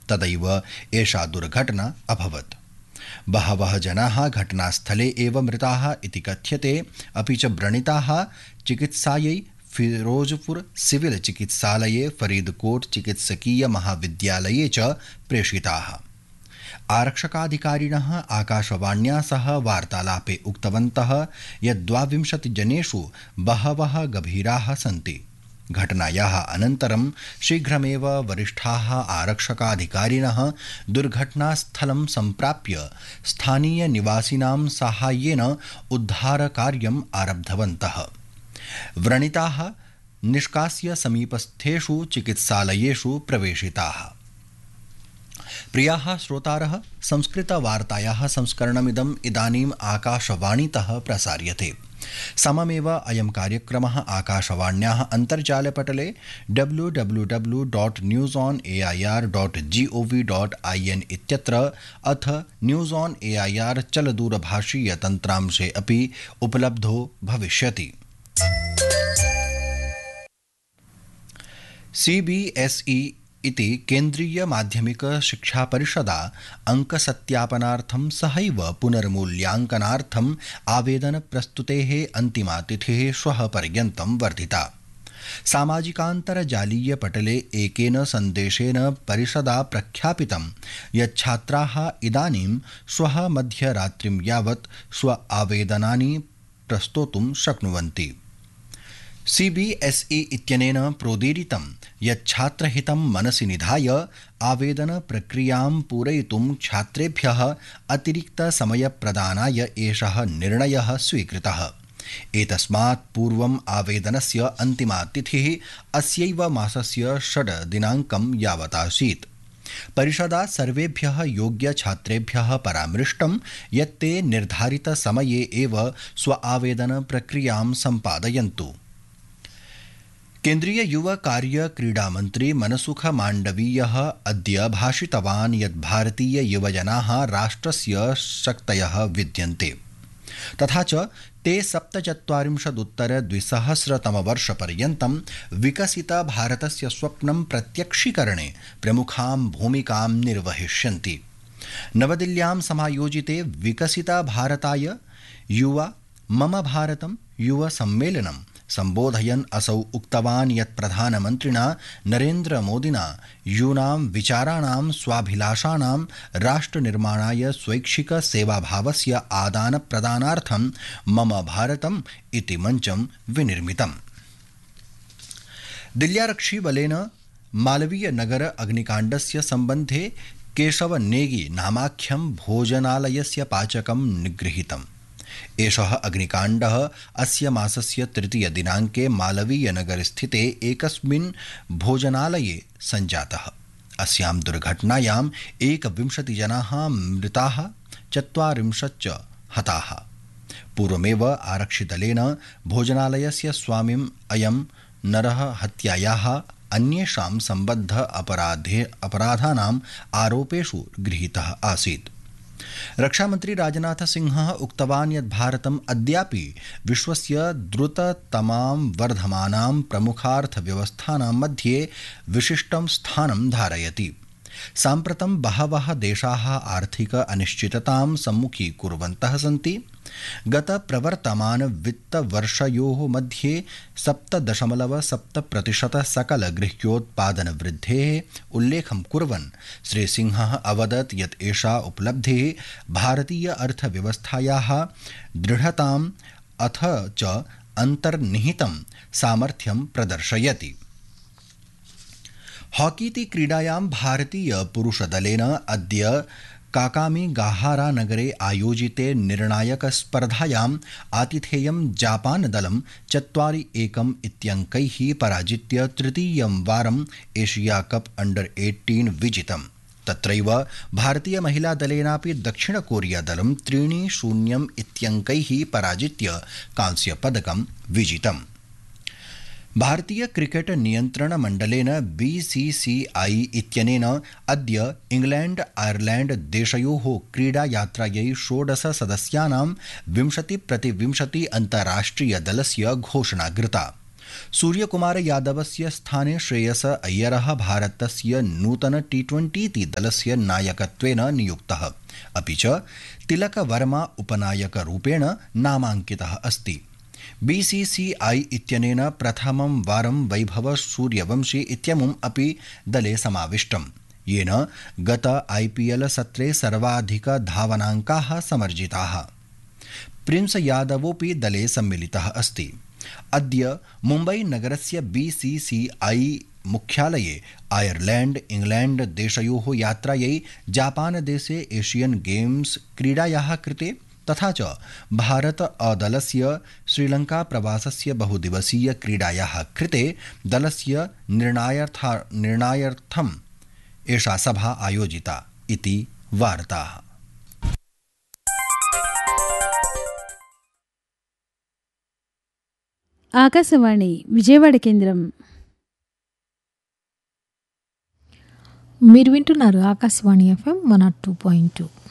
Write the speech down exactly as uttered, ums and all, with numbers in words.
तदैव एषा दुर्घटना अभवत्। बहवः जनाः घटनास्थले एव मृताः इति कथ्यते, अपि च व्रणिताः चिकित्सायै फिरोजपुर सिविल चिकित्सालये, फरीदकोट चिकित्सकीय महाविद्यालये च प्रेषिताः। आरक्षकाधिकारिणः आकाशवाण्या सह वार्तालापे उक्तवन्तः यत् द्वाविंशतिजनेषु बहवः गभीराः सन्ति। घटनायाः अनन्तरं शीघ्रमेव वरिष्ठाः आरक्षकाधिकारिणः दुर्घटनास्थलं सम्प्राप्य स्थानीयनिवासिनां साहाय्येन उद्धारकार्यम् आरब्धवन्तः। व्रणिताः निष्कास्य समीपस्थेषु चिकित्सालयेषु प्रवेशिताः। प्रियाः श्रोतारः, संस्कृतवार्तायाः संस्करणमिदम् इदानीम् आकाशवाणीतः प्रसार्यते। सममेव अयं कार्यक्रमः आकाशवाण्याः अन्तर्जालपटले W W W dot news on A I R dot G O V dot I N इत्यत्र अथ news on A I R चलदूरभाषीय तन्त्रांशे अपि उपलब्धो भविष्यति। सी बी एस ई इति केन्द्रीय माध्यमिक शिक्षा परिषदा अंकसत्यापनार्थं सहैव पुनर्मूल्यांकनार्थम् आवेदन प्रस्तुतेः अन्तिमा तिथिः श्वः पर्यन्तं वर्धिता। सामाजिकान्तर्जालीय पटले एकेन सन्देशेन परिषदा प्रख्यापितं यत् छात्राः इदानीं श्वः मध्यरात्रिं यावत् स्व आवेदनानि प्रस्तोतुं शक्नुवन्ति। सी बी एस ई इत्यनेन प्रोदीरितं यत् छात्रहितं मनसि निधाय आवेदन प्रक्रियां पूरयितुं छात्रेभ्यः अतिरिक्तसमयप्रदानाय एषः निर्णयः स्वीकृतः। एतस्मात् पूर्वम् आवेदनस्य अन्तिमा तिथिः अस्यैव मासस्य षड् दिनाङ्कं यावतासीत्। परिषदा सर्वेभ्यः योग्यछात्रेभ्यः परामृष्टं यत् ते निर्धारितसमये एव स्व आवेदन प्रक्रियां सम्पादयन्तु। केन्द्रीय युव कार्य क्रीडा मन्त्री मनसुख माण्डवीयः अद्य भाषितवान् यत् भारतीय युवजनाः राष्ट्रस्य शक्तयः विद्यन्ते, तथा च ते सप्तचत्वारिंशदुत्तर द्विसहस्रतमवर्षपर्यन्तं विकसित भारतस्य स्वप्नं प्रत्यक्षीकरणे प्रमुखां भूमिकां निर्वहिष्यन्ति। नवदिल्ल्यां समायोजिते विकसित भारताय युवा मम भारतं युव सम्मेलनं सम्बोधयन् असौ उक्तवान् यत् प्रधानमन्त्रिणा नरेन्द्र मोदिना यूनां विचाराणां स्वाभिलाषाणां राष्ट्रनिर्माणाय स्वैच्छिक सेवाभावस्य आदानप्रदानार्थं मम भारतम् इति मञ्चं विनिर्मितम्। दिल्ल्यारक्षिबलेन मालवीय नगर अग्निकाण्डस्य सम्बन्धे केशव नेगी नामाख्यं भोजनालयस्य पाचकं निगृहीतम्। एषः अग्निकाण्डः अस्य मासस्य तृतीय दिनाङ्के मालवीय नगरस्थिते एकस्मिन् भोजनालये सञ्जातः। अस्यां दुर्घटनायाम् एकविंशतिजनाः मृताः, चत्वारिंशच्च हताः। पूर्वमेव आरक्षिदलेन भोजनालयस्य स्वामिम् अयं नरः हत्यायाः अन्येषां सम्बद्ध अपराधे अपराधानाम् आरोपेषु गृहीतः आसीत्। रक्षामन्त्री राजनाथ सिंहः उक्तवान् यत् भारतम् अद्यापि विश्वस्य द्रुततमां वर्धमानां प्रमुखार्थव्यवस्थानां मध्ये विशिष्टं स्थानं धारयति। साम्प्रतं बहवः देशाः आर्थिक अनिश्चिततां सम्मुखीकुर्वन्तः सन्ति। गत प्रवर्तमान वित्तवर्षयोः मध्ये सप्त दशमलव सप्त प्रतिशत सकल गृह्योत्पादन वृद्धेः उल्लेखं कुर्वन् श्रीसिंहः अवदत् यत् एषा उपलब्धिः भारतीय अर्थव्यवस्थायाः दृढताम् अथ च अन्तर्निहितं सामर्थ्यं प्रदर्शयति। हॉकीति क्रीडायां भारतीय पुरुषदलेन अद्य काकामिगाहारा नगरे आयोजिते निर्णायक स्पर्धायाम् आतिथेयं जापान दलं चत्वारि एकम् इत्यङ्कैः पराजित्य तृतीयं वारम् एशिया कप अंडर एटीन विजितम्। तत्रैव भारतीय महिला दलेनापि दक्षिण कोरिया दलं त्रीणि शून्यम् इत्यङ्कैः पराजित्य कांस्य पदकं विजितम्। भारतीय क्रिकेट नियंत्रण मंडलेन बी सी सी आई इत्यनेन अद्य इंग्लैंड आयरलैंड देशयोः क्रीडा यात्रायै षोडश सदस्यानां विंशति प्रति विंशति अन्ताराष्ट्रिय दलस्य घोषणा कृता। सूर्यकुमार यादवस्य स्थाने श्रेयस अय्यरः भारतस्य नूतन टी ट्वेंटी दलस्य नायकत्वेन नियुक्तः, अपि च तिलक वर्मा उपनायकरूपेण नामाङ्कितः अस्ति। बीसीसीआई इत्यनेन प्रथमं वारं वैभव सूर्यवंशी इत्यमुम् अपि दले समाविष्टम्, येन गत आईपीएल सत्रे सर्वाधिक धावनाङ्काः समर्जिताः। प्रिंस यादवोऽपि दले सम्मिलितः अस्ति। अद्य मुम्बई नगरस्य बीसीसीआई मुख्यालये आयरलैंड इंग्लैंड देशयोः यात्रायै जापान देशे एशियन गेम्स क्रीडायाः कृते तथा च भारत अदलस्य श्रीलंका प्रवासस्य बहुदिवसीय क्रीडायाः कृते दलस्य निर्णायार्था निर्णायार्थम् एषा सभा आयोजिता इति वार्ताः। ఆకాశవాణి విజయవాడ కేంద్రం. మీరు వింటున్నారు Akashvani FM one not two point two.